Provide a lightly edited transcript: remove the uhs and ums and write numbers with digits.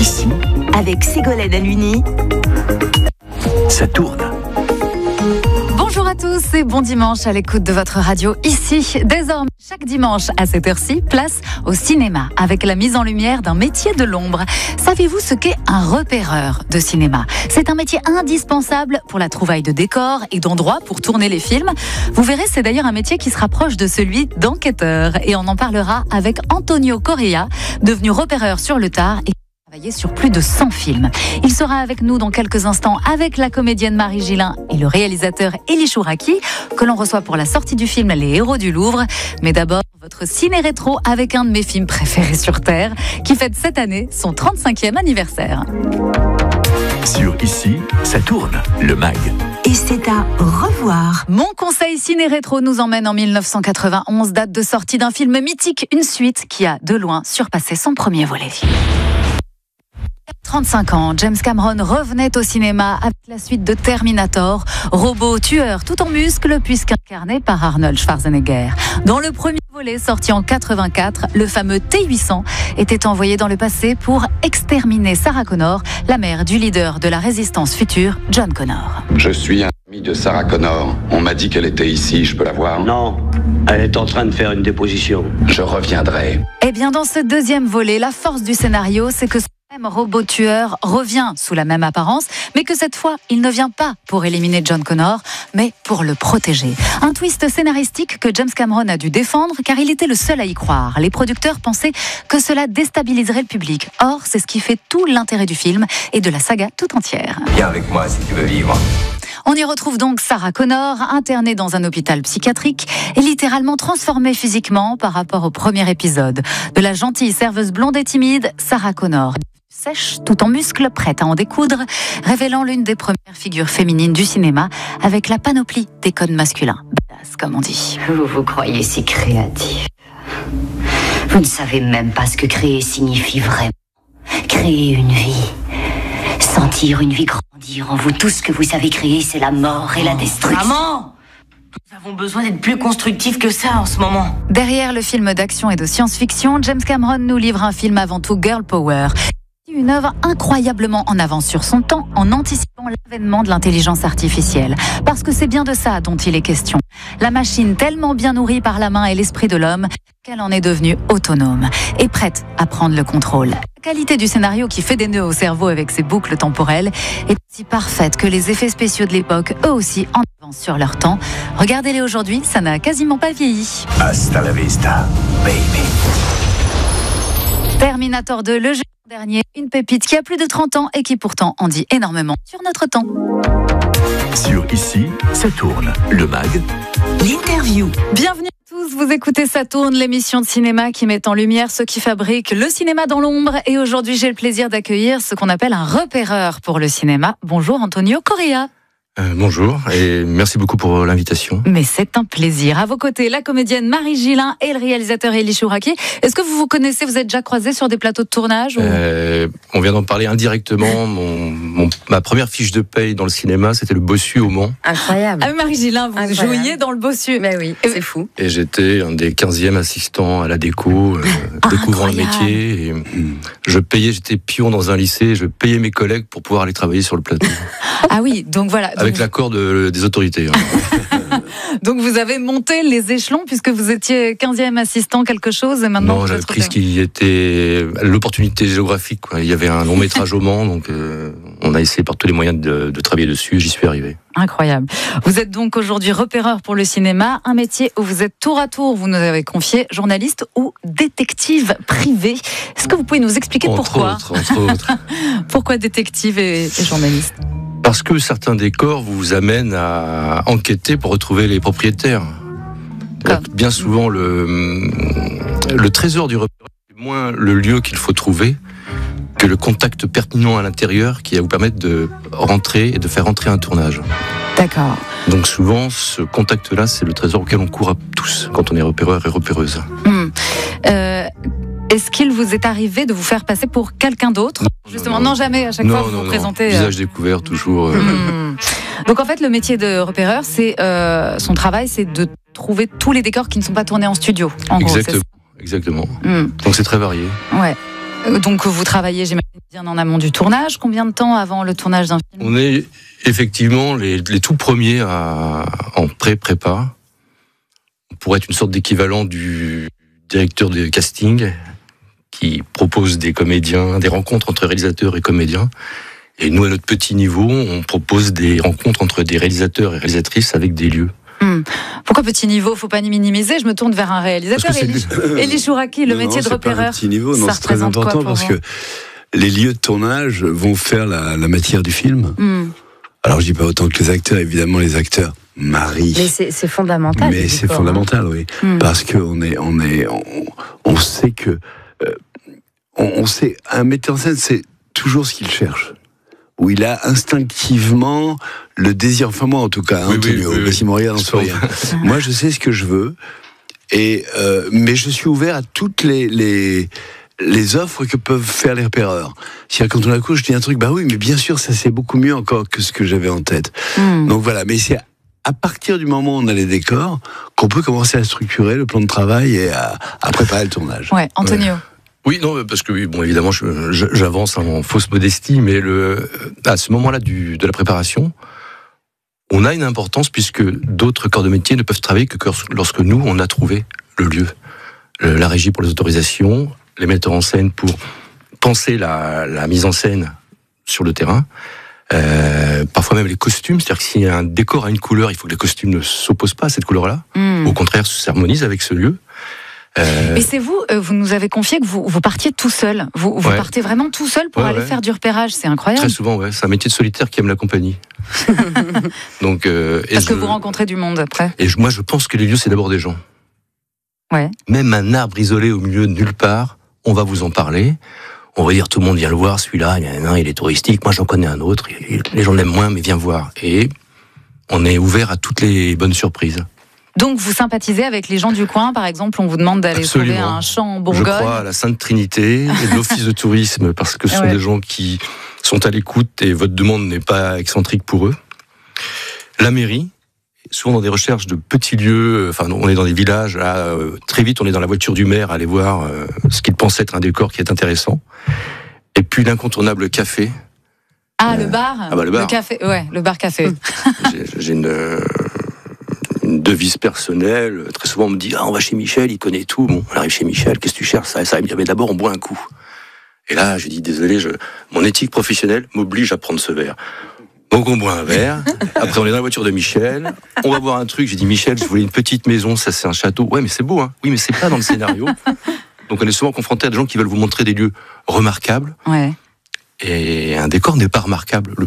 Ici, avec Ségolène Aluni. Ça tourne. Bonjour à tous et bon dimanche à l'écoute de votre radio ici. Désormais, chaque dimanche à cette heure-ci, place au cinéma avec la mise en lumière d'un métier de l'ombre. Savez-vous ce qu'est un repéreur de cinéma ? C'est un métier indispensable pour la trouvaille de décors et d'endroits pour tourner les films. Vous verrez, c'est d'ailleurs un métier qui se rapproche de celui d'enquêteur et on en parlera avec Antonio Correa, devenu repéreur sur le tard et travaillé sur plus de 100 films. Il sera avec nous dans quelques instants avec la comédienne Marie Gillin et le réalisateur Elie Chouraki, que l'on reçoit pour la sortie du film Les Héros du Louvre. Mais d'abord, votre ciné-rétro avec un de mes films préférés sur Terre, qui fête cette année son 35e anniversaire. Sur Ici, ça tourne, le MAG. Et c'est à revoir. Mon conseil ciné-rétro nous emmène en 1991, date de sortie d'un film mythique, une suite qui a de loin surpassé son premier volet. 35 ans, James Cameron revenait au cinéma avec la suite de Terminator, robot tueur tout en muscles puisqu'incarné par Arnold Schwarzenegger. Dans le premier volet sorti en 84, le fameux T-800 était envoyé dans le passé pour exterminer Sarah Connor, la mère du leader de la résistance future, John Connor. Je suis un ami de Sarah Connor. On m'a dit qu'elle était ici, je peux la voir ? Non, elle est en train de faire une déposition. Je reviendrai. Eh bien, dans ce deuxième volet, la force du scénario, c'est que même robot tueur revient sous la même apparence, mais que cette fois, il ne vient pas pour éliminer John Connor, mais pour le protéger. Un twist scénaristique que James Cameron a dû défendre, car il était le seul à y croire. Les producteurs pensaient que cela déstabiliserait le public. Or, c'est ce qui fait tout l'intérêt du film et de la saga tout entière. Viens avec moi si tu veux vivre. On y retrouve donc Sarah Connor, internée dans un hôpital psychiatrique et littéralement transformée physiquement par rapport au premier épisode. De la gentille serveuse blonde et timide, Sarah Connor sèche, tout en muscles, prête à en découdre, révélant l'une des premières figures féminines du cinéma avec la panoplie des codes masculins. Badass, comme on dit. Vous vous croyez si créatif. Vous ne savez même pas ce que créer signifie vraiment. Créer une vie. Sentir une vie grandir en vous. Tout ce que vous savez créer, c'est la mort et la destruction. Maman, nous avons besoin d'être plus constructifs que ça en ce moment. Derrière le film d'action et de science-fiction, James Cameron nous livre un film avant tout girl power. Une œuvre incroyablement en avance sur son temps en anticipant l'avènement de l'intelligence artificielle. Parce que c'est bien de ça dont il est question. La machine tellement bien nourrie par la main et l'esprit de l'homme qu'elle en est devenue autonome et prête à prendre le contrôle. La qualité du scénario qui fait des nœuds au cerveau avec ses boucles temporelles est si parfaite que les effets spéciaux de l'époque, eux aussi, en avance sur leur temps. Regardez-les aujourd'hui, ça n'a quasiment pas vieilli. Hasta la vista, baby. Terminator 2, le jeu dernier, une pépite qui a plus de 30 ans et qui pourtant en dit énormément sur notre temps. Sur Ici, ça tourne, le MAG. L'interview. Bienvenue à tous, vous écoutez Ça tourne, l'émission de cinéma qui met en lumière ceux qui fabriquent le cinéma dans l'ombre. Et aujourd'hui, j'ai le plaisir d'accueillir ce qu'on appelle un repéreur pour le cinéma. Bonjour Antonio Correa. Bonjour et merci beaucoup pour l'invitation. Mais c'est un plaisir. À vos côtés, la comédienne Marie Gillin et le réalisateur Elie Chouraki. Est-ce que vous vous connaissez, vous êtes déjà croisés sur des plateaux de tournage ou... On vient d'en parler indirectement. Ma première fiche de paye dans le cinéma, c'était le Bossu au Mans. Incroyable. Ah, Marie Gillin, vous jouiez dans le Bossu. Mais oui, c'est fou. Et j'étais un des 15e assistants à la déco, découvrant le métier. Et, j'étais pion dans un lycée, je payais mes collègues pour pouvoir aller travailler sur le plateau. Ah oui, donc voilà. Avec l'accord des autorités. Donc vous avez monté les échelons puisque vous étiez 15e assistant quelque chose et maintenant... Non, j'avais pris ce qui était l'opportunité géographique, quoi. Il y avait un long métrage au Mans, donc on a essayé par tous les moyens de travailler dessus, j'y suis arrivé. Incroyable. Vous êtes donc aujourd'hui repéreur pour le cinéma, un métier où vous êtes tour à tour, vous nous avez confié, journaliste ou détective privé. Est-ce que vous pouvez nous expliquer pourquoi ? Entre autres. Pourquoi détective et journaliste ? Parce que certains décors vous amènent à enquêter pour retrouver les propriétaires. Bien souvent, le trésor du repérage, c'est moins le lieu qu'il faut trouver que le contact pertinent à l'intérieur qui va vous permettre de rentrer et de faire rentrer un tournage. D'accord. Donc souvent, ce contact-là, c'est le trésor auquel on court à tous quand on est repéreur et repéreuse. Est-ce qu'il vous est arrivé de vous faire passer pour quelqu'un d'autre ? Justement, non, jamais. À chaque fois, vous vous présentez. Visage découvert, toujours. Donc en fait, le métier de repéreur, c'est son travail, c'est de trouver tous les décors qui ne sont pas tournés en studio. En gros, Exactement. Donc c'est très varié. Ouais. Donc vous travaillez, j'imagine, bien en amont du tournage. Combien de temps avant le tournage d'un film ? On est effectivement les tout premiers en pré-prépa. On pourrait être une sorte d'équivalent du directeur de casting qui propose des comédiens, des rencontres entre réalisateurs et comédiens. Et nous, à notre petit niveau, on propose des rencontres entre des réalisateurs et réalisatrices avec des lieux. Pourquoi petit niveau ? Faut pas minimiser. Je me tourne vers un réalisateur. Élie Chouraki, le métier de repéreur. Petit niveau, ça c'est très important parce que les lieux de tournage vont faire la matière du film. Alors je dis pas autant que les acteurs, évidemment les acteurs marient. Mais c'est fondamental. Mais c'est fondamental, oui, parce que on sait que on sait un metteur en scène, c'est toujours ce qu'il cherche. Où il a instinctivement le désir, enfin moi en tout cas, Antonio, si mon regard en sourire. Moi je sais ce que je veux, mais je suis ouvert à toutes les offres que peuvent faire les repéreurs. C'est-à-dire quand on a coup, je dis un truc, bah oui, mais bien sûr ça c'est beaucoup mieux encore que ce que j'avais en tête. Donc voilà, mais c'est à partir du moment où on a les décors qu'on peut commencer à structurer le plan de travail et à préparer le tournage. Ouais, Antonio. Oui, non, parce que bon, évidemment, j'avance en fausse modestie, mais à ce moment-là de la préparation, on a une importance puisque d'autres corps de métier ne peuvent travailler que lorsque nous, on a trouvé le lieu. La régie pour les autorisations, les metteurs en scène pour penser la mise en scène sur le terrain, parfois même les costumes, c'est-à-dire que si un décor a une couleur, il faut que les costumes ne s'opposent pas à cette couleur-là, au contraire, s'harmonisent avec ce lieu. Et c'est vous nous avez confié que vous partiez tout seul. Vous partez vraiment tout seul pour aller faire du repérage, c'est incroyable. Très souvent, c'est un métier de solitaire qui aime la compagnie. Donc, parce que vous rencontrez du monde après. Et moi, je pense que les lieux, c'est d'abord des gens. Ouais. Même un arbre isolé au milieu de nulle part, on va vous en parler. On va dire tout le monde vient le voir, celui-là, il est touristique, moi j'en connais un autre, les gens l'aiment moins, mais viens voir. Et on est ouvert à toutes les bonnes surprises. Donc vous sympathisez avec les gens du coin, par exemple, on vous demande d'aller trouver un champ en Bourgogne. Je crois à la Sainte Trinité et de l'Office de tourisme, parce que ce sont des gens qui sont à l'écoute et votre demande n'est pas excentrique pour eux. La mairie, souvent dans des recherches de petits lieux, on est dans des villages, là, très vite on est dans la voiture du maire, aller voir ce qu'il pense être un décor qui est intéressant. Et puis l'incontournable café. Ah, le bar, le bar. Le café, le bar-café. J'ai une devise personnelle. Très souvent, on me dit, on va chez Michel, il connaît tout. Bon, on arrive chez Michel, qu'est-ce que tu cherches? Ça, il me dit, mais d'abord, on boit un coup. Et là, je dis, désolé, mon éthique professionnelle m'oblige à prendre ce verre. Donc, on boit un verre. Après, on est dans la voiture de Michel. On va boire un truc. J'ai dit, Michel, je voulais une petite maison, ça, c'est un château. Ouais, mais c'est beau, hein. Oui, mais c'est pas dans le scénario. Donc, on est souvent confronté à des gens qui veulent vous montrer des lieux remarquables. Ouais. Et un décor n'est pas remarquable. Le